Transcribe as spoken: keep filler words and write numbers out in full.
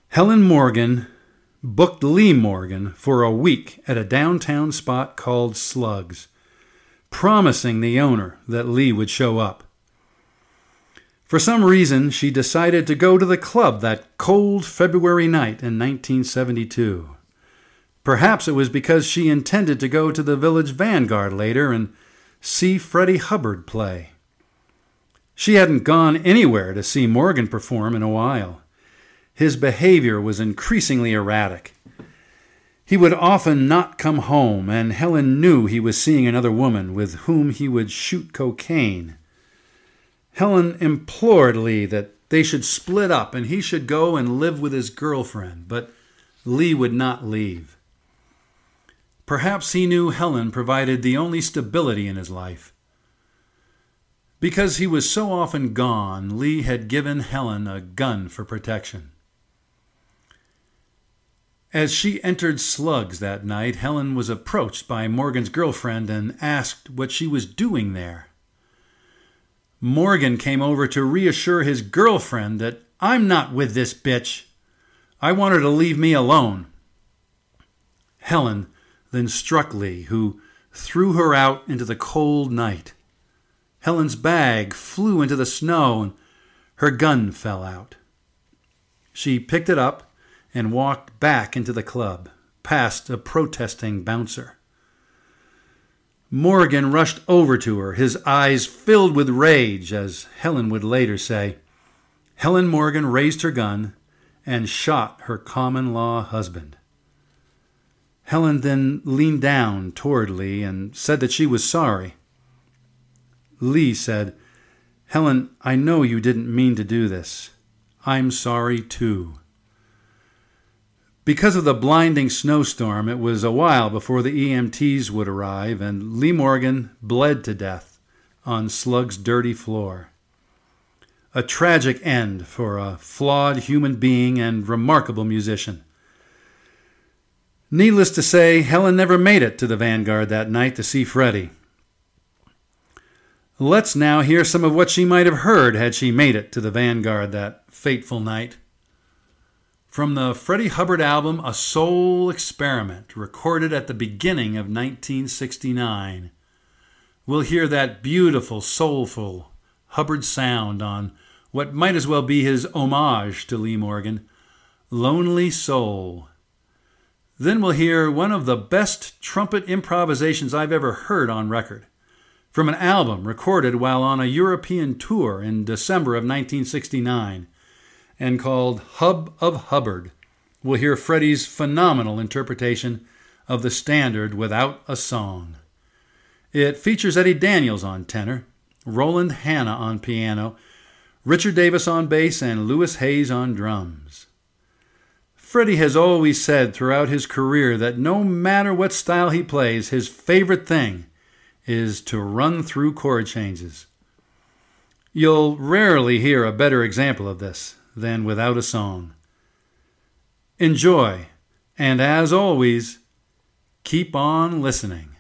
Helen Morgan booked Lee Morgan for a week at a downtown spot called Slugs, promising the owner that Lee would show up. For some reason, she decided to go to the club that cold February night in nineteen seventy-two. Perhaps it was because she intended to go to the Village Vanguard later and see Freddie Hubbard play. She hadn't gone anywhere to see Morgan perform in a while. His behavior was increasingly erratic. He would often not come home, and Helen knew he was seeing another woman with whom he would shoot cocaine. Helen implored Lee that they should split up and he should go and live with his girlfriend, but Lee would not leave. Perhaps he knew Helen provided the only stability in his life. Because he was so often gone, Lee had given Helen a gun for protection. As she entered Slugs that night, Helen was approached by Morgan's girlfriend and asked what she was doing there. Morgan came over to reassure his girlfriend that, "I'm not with this bitch. I want her to leave me alone." Helen then struck Lee, who threw her out into the cold night. Helen's bag flew into the snow and her gun fell out. She picked it up and walked back into the club, past a protesting bouncer. Morgan rushed over to her, his eyes filled with rage, as Helen would later say. Helen Morgan raised her gun and shot her common-law husband. Helen then leaned down toward Lee and said that she was sorry. Lee said, "Helen, I know you didn't mean to do this. I'm sorry too." Because of the blinding snowstorm, it was a while before the E M Ts would arrive, and Lee Morgan bled to death on Slug's dirty floor. A tragic end for a flawed human being and remarkable musician. Needless to say, Helen never made it to the Vanguard that night to see Freddie. Let's now hear some of what she might have heard had she made it to the Vanguard that fateful night. From the Freddie Hubbard album, A Soul Experiment, recorded at the beginning of nineteen sixty-nine, we'll hear that beautiful, soulful Hubbard sound on what might as well be his homage to Lee Morgan, Lonely Soul. Then we'll hear one of the best trumpet improvisations I've ever heard on record, from an album recorded while on a European tour in December of nineteen sixty-nine, and called Hub of Hubbard. We'll hear Freddie's phenomenal interpretation of the standard Without a Song. It features Eddie Daniels on tenor, Roland Hanna on piano, Richard Davis on bass, and Louis Hayes on drums. Freddie has always said throughout his career that no matter what style he plays, his favorite thing is to run through chord changes. You'll rarely hear a better example of this than Without a Song. Enjoy, and as always, keep on listening.